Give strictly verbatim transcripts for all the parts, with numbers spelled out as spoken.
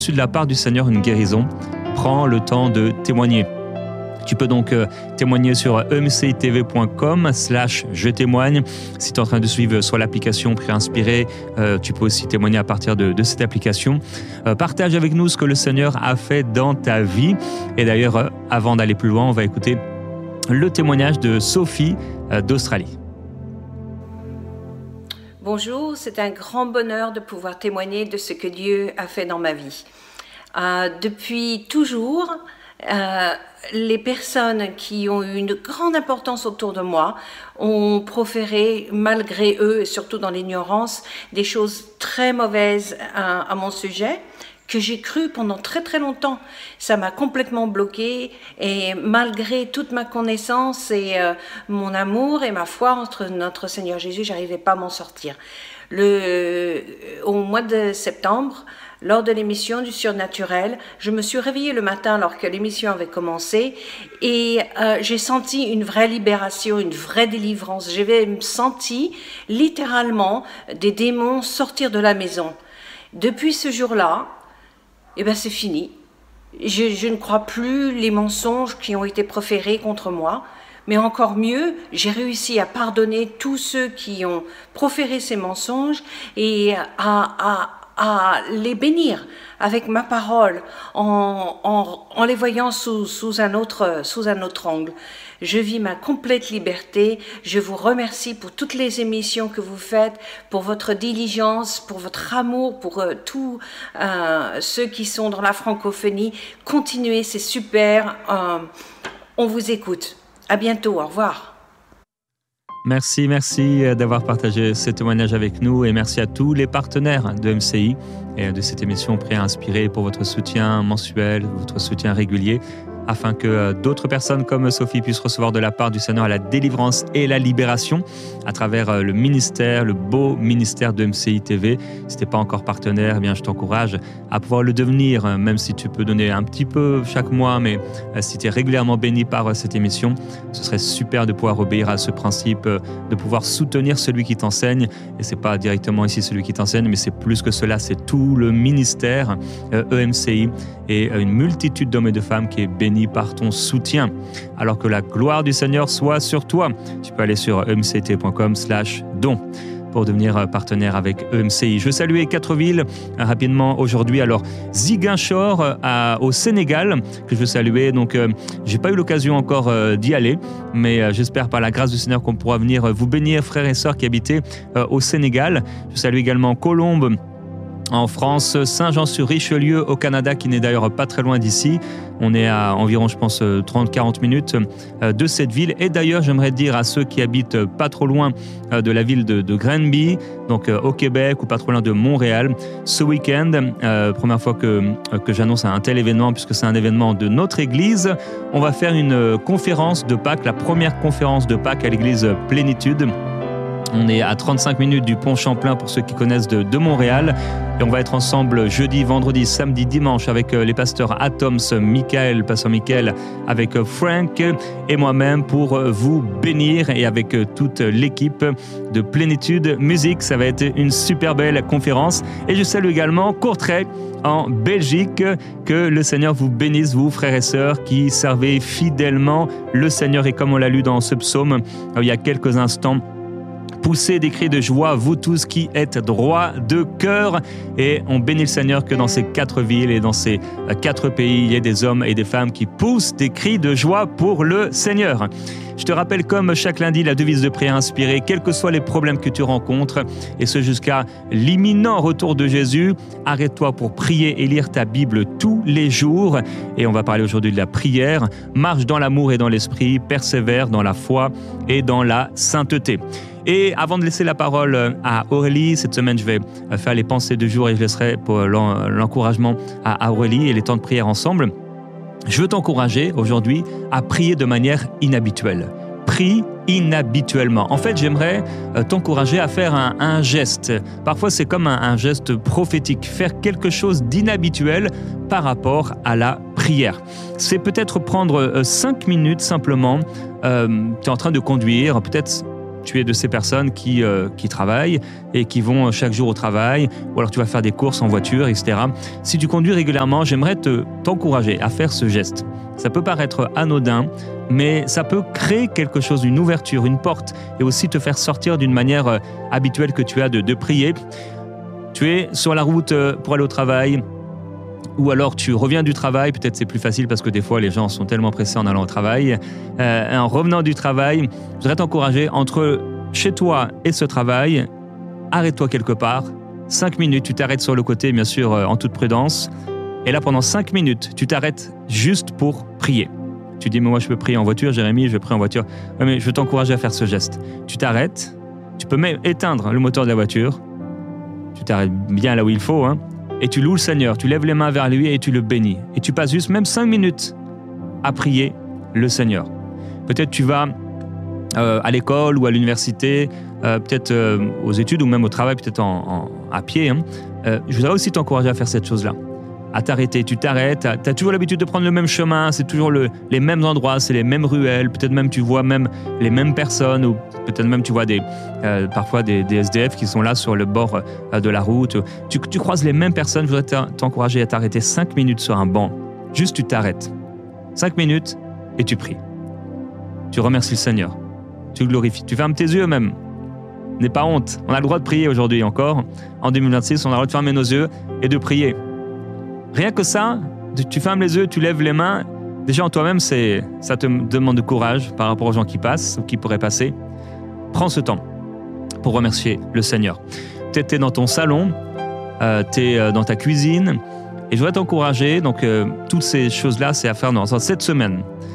reçu de la part du Seigneur une guérison, prends le temps de témoigner. Tu peux donc euh, témoigner sur e m c i t v point com slash je témoigne. Si tu es en train de suivre soit l'application Prière Inspirée, euh, tu peux aussi témoigner à partir de, de cette application. Euh, partage avec nous ce que le Seigneur a fait dans ta vie. Et d'ailleurs, euh, avant d'aller plus loin, on va écouter le témoignage de Sophie euh, d'Australie. Bonjour, c'est un grand bonheur de pouvoir témoigner de ce que Dieu a fait dans ma vie. Euh, depuis toujours, euh, les personnes qui ont eu une grande importance autour de moi ont proféré, malgré eux, et surtout dans l'ignorance, des choses très mauvaises à, à mon sujet, que j'ai cru pendant très très longtemps. Ça m'a complètement bloqué et malgré toute ma connaissance et euh, mon amour et ma foi entre notre Seigneur Jésus, j'arrivais pas à m'en sortir. Le, euh, au mois de septembre, lors de l'émission du Surnaturel, je me suis réveillée le matin alors que l'émission avait commencé et euh, j'ai senti une vraie libération, une vraie délivrance. J'avais senti littéralement des démons sortir de la maison. Depuis ce jour-là, eh ben c'est fini. Je, je ne crois plus les mensonges qui ont été proférés contre moi, mais encore mieux, j'ai réussi à pardonner tous ceux qui ont proféré ces mensonges et à, à, à les bénir avec ma parole en, en, en les voyant sous, sous, un autre, sous un autre angle. Je vis ma complète liberté. Je vous remercie pour toutes les émissions que vous faites, pour votre diligence, pour votre amour, pour euh, tous euh, ceux qui sont dans la francophonie. Continuez, c'est super. Euh, on vous écoute. À bientôt. Au revoir. Merci, merci d'avoir partagé ce témoignage avec nous et merci à tous les partenaires de M C I et de cette émission Prière Inspirée pour votre soutien mensuel, votre soutien régulier, afin que d'autres personnes comme Sophie puissent recevoir de la part du Seigneur la délivrance et la libération à travers le ministère, le beau ministère de M C I T V. Si tu n'es pas encore partenaire, eh bien, je t'encourage à pouvoir le devenir, même si tu peux donner un petit peu chaque mois, mais si tu es régulièrement béni par cette émission, ce serait super de pouvoir obéir à ce principe, de pouvoir soutenir celui qui t'enseigne. Et ce n'est pas directement ici celui qui t'enseigne, mais c'est plus que cela, c'est tout le ministère E M C I et une multitude d'hommes et de femmes qui est béni par ton soutien. Alors que la gloire du Seigneur soit sur toi. Tu peux aller sur e m c t point com slash don pour devenir partenaire avec E M C I. Je veux saluer quatre villes rapidement aujourd'hui. Alors, Ziguinchor euh, au Sénégal, que je veux saluer. Donc, euh, j'ai pas eu l'occasion encore euh, d'y aller, mais euh, j'espère par la grâce du Seigneur qu'on pourra venir vous bénir, frères et sœurs qui habitaient euh, au Sénégal. Je salue également Colombes en France, Saint-Jean-sur-Richelieu au Canada, qui n'est d'ailleurs pas très loin d'ici. On est à environ, je pense, trente à quarante minutes de cette ville. Et d'ailleurs, j'aimerais dire à ceux qui habitent pas trop loin de la ville de, de Granby, donc au Québec ou pas trop loin de Montréal, ce week-end, euh, première fois que, que j'annonce un tel événement, puisque c'est un événement de notre église, on va faire une conférence de Pâques, la première conférence de Pâques à l'église Plénitude. On est à trente-cinq minutes du pont Champlain pour ceux qui connaissent de, de Montréal. Et on va être ensemble jeudi, vendredi, samedi, dimanche avec les pasteurs Atoms, Michael, pasteur Michael, avec Frank et moi-même pour vous bénir et avec toute l'équipe de Plénitude Musique. Ça va être une super belle conférence. Et je salue également Courtrai en Belgique. Que le Seigneur vous bénisse, vous, frères et sœurs, qui servez fidèlement le Seigneur. Et comme on l'a lu dans ce psaume il y a quelques instants, poussez des cris de joie, vous tous qui êtes droits de cœur. Et on bénit le Seigneur que dans ces quatre villes et dans ces quatre pays, il y ait des hommes et des femmes qui poussent des cris de joie pour le Seigneur. Je te rappelle comme chaque lundi la devise de Prière Inspirée, quels que soient les problèmes que tu rencontres, et ce jusqu'à l'imminent retour de Jésus, arrête-toi pour prier et lire ta Bible tous les jours. Et on va parler aujourd'hui de la prière. Marche dans l'amour et dans l'esprit, persévère dans la foi et dans la sainteté. Et avant de laisser la parole à Aurélie, cette semaine, je vais faire les pensées du jour et je laisserai pour l'encouragement à Aurélie et les temps de prière ensemble. Je veux t'encourager aujourd'hui à prier de manière inhabituelle. Prie inhabituellement. En fait, j'aimerais t'encourager à faire un, un geste. Parfois, c'est comme un, un geste prophétique. Faire quelque chose d'inhabituel par rapport à la prière. C'est peut-être prendre cinq minutes simplement. Euh, tu es en train de conduire, peut-être tu es de ces personnes qui, euh, qui travaillent et qui vont chaque jour au travail, ou alors tu vas faire des courses en voiture, et cetera. Si tu conduis régulièrement, j'aimerais te, t'encourager à faire ce geste. Ça peut paraître anodin, mais ça peut créer quelque chose, une ouverture, une porte, et aussi te faire sortir d'une manière euh, habituelle que tu as de, de prier. Tu es sur la route euh, pour aller au travail, ou alors tu reviens du travail, peut-être c'est plus facile parce que des fois les gens sont tellement pressés en allant au travail. Euh, en revenant du travail, je voudrais t'encourager entre chez toi et ce travail, arrête-toi quelque part, cinq minutes, tu t'arrêtes sur le côté bien sûr en toute prudence, et là pendant cinq minutes, tu t'arrêtes juste pour prier. Tu dis mais moi je peux prier en voiture, Jérémy, je vais prier en voiture. Ouais, mais je veux t'encourager à faire ce geste. Tu t'arrêtes, tu peux même éteindre le moteur de la voiture, tu t'arrêtes bien là où il faut, hein. Et tu loues le Seigneur, tu lèves les mains vers lui et tu le bénis. Et tu passes juste même cinq minutes à prier le Seigneur. Peut-être tu vas euh, à l'école ou à l'université, euh, peut-être euh, aux études ou même au travail, peut-être en, en, à pied. Hein. Euh, je voudrais aussi t'encourager à faire cette chose-là, à t'arrêter. Tu t'arrêtes, tu as toujours l'habitude de prendre le même chemin, c'est toujours le, les mêmes endroits, c'est les mêmes ruelles, peut-être même tu vois même les mêmes personnes, ou peut-être même tu vois des, euh, parfois des, des S D F qui sont là sur le bord euh, de la route. Tu, tu croises les mêmes personnes, je voudrais t'encourager à t'arrêter cinq minutes sur un banc. Juste tu t'arrêtes. cinq minutes et tu pries. Tu remercies le Seigneur. Tu glorifies. Tu fermes tes yeux même. N'aie pas honte. On a le droit de prier aujourd'hui encore. En deux mille vingt-six, on a le droit de fermer nos yeux et de prier. Rien que ça, tu fermes les yeux, tu lèves les mains. Déjà en toi-même, c'est, ça te demande de courage par rapport aux gens qui passent ou qui pourraient passer. Prends ce temps pour remercier le Seigneur. Peut-être tu es dans ton salon, euh, tu es dans ta cuisine, et je voudrais t'encourager, donc euh, toutes ces choses-là, c'est à faire dans cette semaine.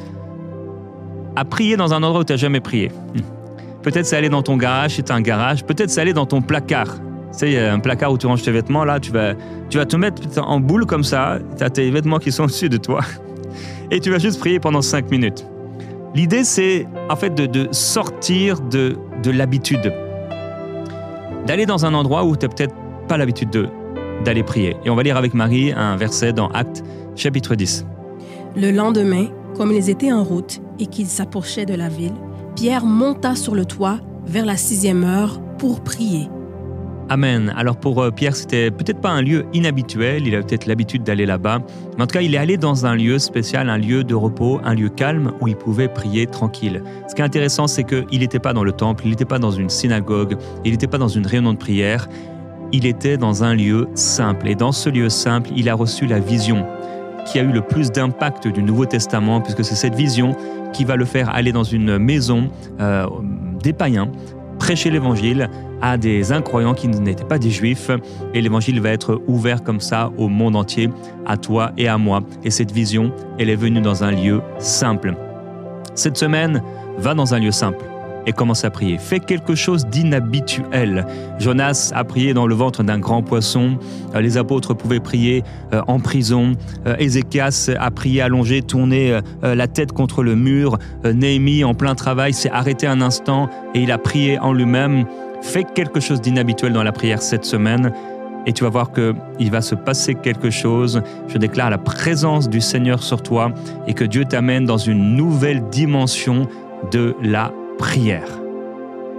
À prier dans un endroit où tu n'as jamais prié. Peut-être c'est aller dans ton garage, si tu as un garage, peut-être c'est aller dans ton placard. Tu sais, il y a un placard où tu ranges tes vêtements, là, tu vas, tu vas te mettre en boule comme ça, tu as tes vêtements qui sont au-dessus de toi, et tu vas juste prier pendant cinq minutes. L'idée, c'est en fait de, de sortir de, de l'habitude, d'aller dans un endroit où tu n'as peut-être pas l'habitude de, d'aller prier. Et on va lire avec Marie un verset dans Actes, chapitre dix. Le lendemain, comme ils étaient en route et qu'ils s'approchaient de la ville, Pierre monta sur le toit vers la sixième heure pour prier. Amen. Alors pour Pierre, c'était peut-être pas un lieu inhabituel, il avait peut-être l'habitude d'aller là-bas, mais en tout cas, il est allé dans un lieu spécial, un lieu de repos, un lieu calme où il pouvait prier tranquille. Ce qui est intéressant, c'est qu'il n'était pas dans le temple, il n'était pas dans une synagogue, il n'était pas dans une réunion de prière, il était dans un lieu simple. Et dans ce lieu simple, il a reçu la vision qui a eu le plus d'impact du Nouveau Testament, puisque c'est cette vision qui va le faire aller dans une maison euh, des païens, prêcher l'évangile à des incroyants qui n'étaient pas des juifs, et l'évangile va être ouvert comme ça au monde entier, à toi et à moi. Et cette vision, elle est venue dans un lieu simple. Cette semaine, va dans un lieu simple et commence à prier. Fais quelque chose d'inhabituel. Jonas a prié dans le ventre d'un grand poisson. Les apôtres pouvaient prier en prison. Ézéchias a prié allongé, tourné la tête contre le mur. Néhémie, en plein travail, s'est arrêté un instant et il a prié en lui-même. Fais quelque chose d'inhabituel dans la prière cette semaine et tu vas voir qu'il va se passer quelque chose. Je déclare la présence du Seigneur sur toi et que Dieu t'amène dans une nouvelle dimension de la prière.